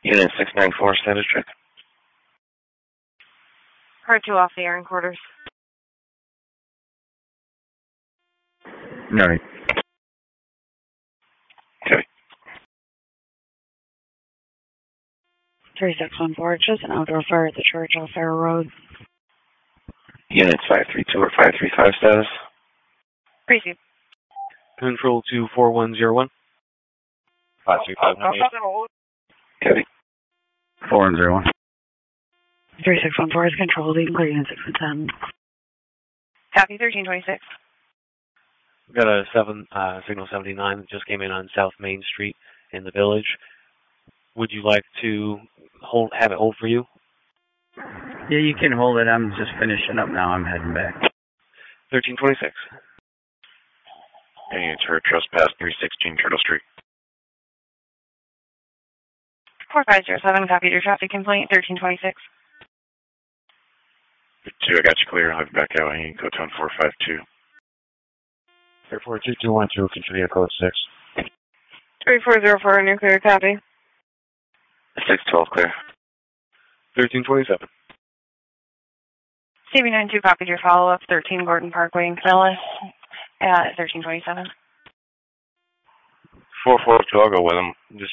Unit 694, status check. Part 2 off the air in quarters. No. Okay. 3614, just an outdoor fire at the church off Fair Road. Units 532 or 535, status. Receive. Control to 4101. 535. Copy. 4101. 3614 is control, leading clear unit 6 and 10. Copy 1326. We've got a signal 79 that just came in on South Main Street in the village. Would you like to have it hold for you? Yeah, you can hold it. I'm just finishing up now. I'm heading back. 1326. Any units heard trespass 316 Turtle Street. 4507, copied your traffic complaint, 1326. 2, I got you clear. I'll be back out. I need code 452. 42212, continue code 6. 3404, nuclear copy. 612 clear. 1327. CB92 copied your follow-up, 13 Gordon Parkway in Canellis at 1327. 442, I'll go with them. Just